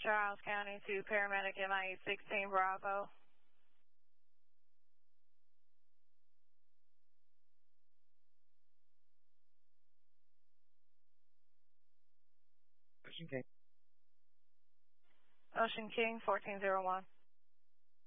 Charles County to paramedic MIA 16 Bravo. Ocean King. Ocean King 1401.